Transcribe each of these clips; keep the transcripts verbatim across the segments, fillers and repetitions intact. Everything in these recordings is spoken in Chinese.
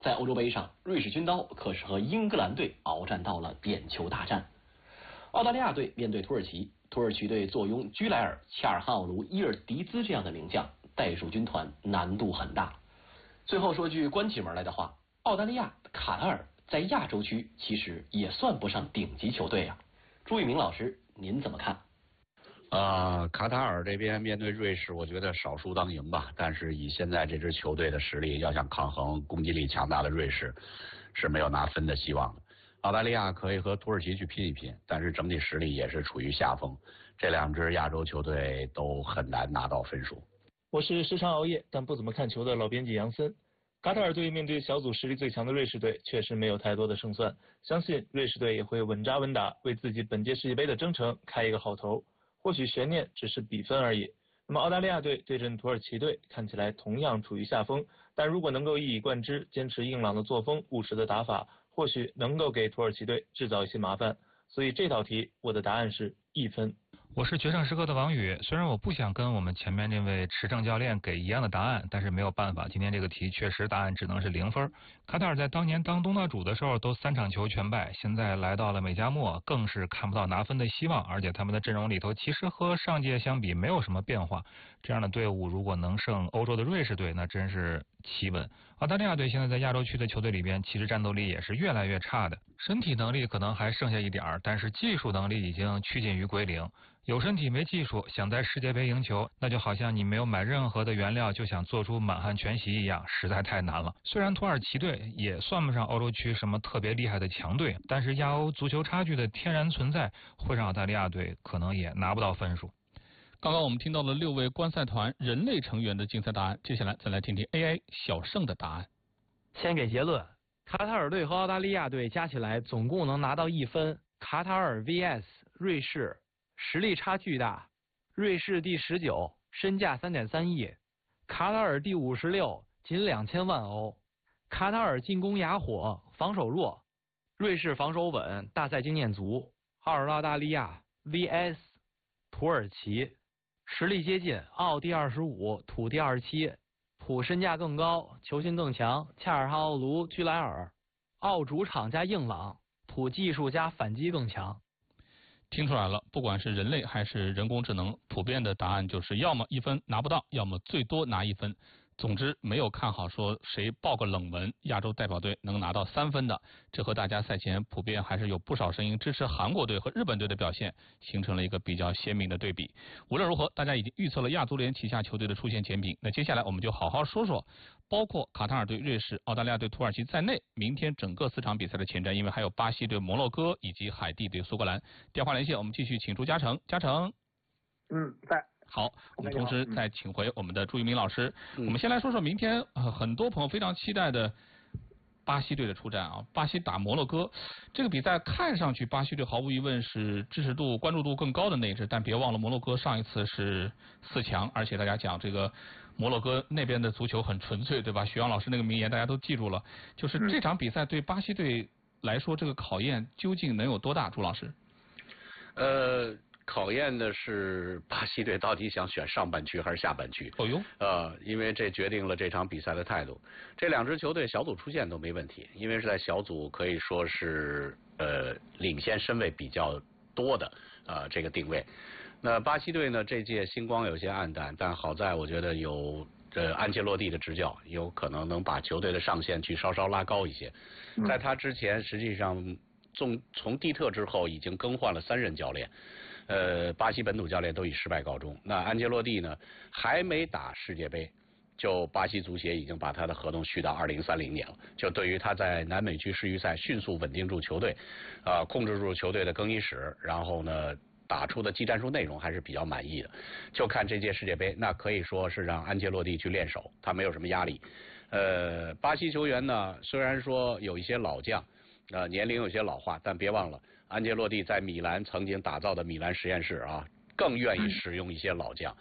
在欧洲杯上，瑞士军刀可是和英格兰队鏖战到了点球大战。澳大利亚队面对土耳其，土耳其队坐拥居莱尔、恰尔汗奥卢、伊尔迪兹这样的名将，袋鼠军团难度很大。最后说句关起门来的话，澳大利亚、卡塔尔在亚洲区其实也算不上顶级球队啊。朱一鸣老师，您怎么看？ 呃，卡塔尔这边面对瑞士，我觉得少输当赢吧。但是以现在这支球队的实力，要想抗衡攻击力强大的瑞士，是没有拿分的希望的。澳大利亚可以和土耳其去拼一拼，但是整体实力也是处于下风。这两支亚洲球队都很难拿到分数。 我是时常熬夜但不怎么看球的老编辑杨森。卡塔尔队面对小组实力最强的瑞士队，确实没有太多的胜算。相信瑞士队也会稳扎稳打，为自己本届世界杯的征程开一个好头。或许悬念只是比分而已。那么澳大利亚队对阵土耳其队看起来同样处于下风，但如果能够一以贯之，坚持硬朗的作风、务实的打法，或许能够给土耳其队制造一些麻烦。所以这道题我的答案是一分。 我是决胜时刻的王宇，虽然我不想跟我们前面这位持证教练给一样的答案，但是没有办法，今天这个题确实答案只能是零分。卡塔尔在当年当东道主的时候都三场球全败，现在来到了美加墨更是看不到拿分的希望，而且他们的阵容里头其实和上届相比没有什么变化。这样的队伍如果能胜欧洲的瑞士队，那真是奇闻。澳大利亚队现在在亚洲区的球队里边，其实战斗力也是越来越差的，身体能力可能还剩下一点，但是技术能力已经趋近于归零。有身体没技术，想在世界杯赢球，那就好像你没有买任何的原料就想做出满汉全席一样，实在太难了。虽然土耳其队也算不上欧洲区什么特别厉害的强队，但是亚欧足球差距的天然存在，会让澳大利亚队可能也拿不到分数。 刚刚我们听到了六位观赛团人类成员的竞赛答案，接下来再来听听 A I 小胜的答案。 先给结论，卡塔尔队和澳大利亚队加起来总共能拿到一分，卡塔尔 V S 瑞士实力差巨大，瑞士第十九，身价三点三亿，卡塔尔第五十六，仅两千万欧。卡塔尔进攻哑火，防守弱，瑞士防守稳，大赛经验足。二澳大利亚 V S 土耳其，实力接近，澳第二十五，土第二十七，土身价更高，球星更强，恰尔汗奥卢、居莱尔，澳主场加硬朗，土技术加反击更强。 听出来了，不管是人类还是人工智能，普遍的答案就是要么一分拿不到，要么最多拿一分。总之没有看好说谁爆个冷门亚洲代表队能拿到三分的，这和大家赛前普遍还是有不少声音支持韩国队和日本队的表现形成了一个比较鲜明的对比。无论如何，大家已经预测了亚足联旗下球队的出线前景，那接下来我们就好好说说包括卡塔尔队、瑞士、澳大利亚队、土耳其在内明天整个四场比赛的前瞻，因为还有巴西队、摩洛哥以及海地队、苏格兰。电话连线我们继续请出嘉诚。嘉诚嗯，在。 好，我们同时再请回我们的朱一鸣老师。嗯、我们先来说说明天、呃、很多朋友非常期待的巴西队的出战啊，巴西打摩洛哥这个比赛，看上去巴西队毫无疑问是支持度、关注度更高的那一支，但别忘了摩洛哥上一次是四强，而且大家讲这个摩洛哥那边的足球很纯粹，对吧？许阳老师那个名言大家都记住了，就是这场比赛对巴西队来说，这个考验究竟能有多大？朱老师？ 呃。考验的是巴西队到底想选上半区还是下半区。 哦哟， 呃，因为这决定了这场比赛的态度。这两支球队小组出线都没问题，因为是在小组可以说是呃领先身位比较多的呃这个定位。那巴西队呢，这届星光有些暗淡，但好在我觉得有呃安切洛蒂的执教，有可能能把球队的上限去稍稍拉高一些。在他之前，实际上从从蒂特之后已经更换了三任教练。呃，巴西本土教练都以失败告终。那安切洛蒂呢，还没打世界杯，就巴西足协已经把他的合同续到二零三零年了。就对于他在南美区世预赛迅速稳定住球队，啊、呃，控制住球队的更衣室，然后呢，打出的技战术内容还是比较满意的。就看这届世界杯，那可以说是让安切洛蒂去练手，他没有什么压力。呃，巴西球员呢，虽然说有一些老将。呃，年龄有些老化，但别忘了，安切洛蒂在米兰曾经打造的米兰实验室啊，更愿意使用一些老将。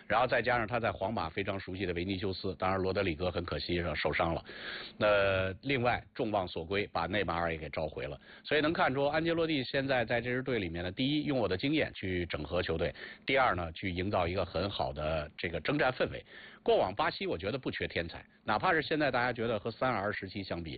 然后再加上他在皇马非常熟悉的维尼修斯，当然罗德里戈很可惜是受伤了。那另外众望所归，把内马尔也给召回了，所以能看出安切洛蒂现在在这支队里面呢，第一用我的经验去整合球队，第二呢去营造一个很好的这个征战氛围。过往巴西我觉得不缺天才，哪怕是现在大家觉得和三 R 时期相比，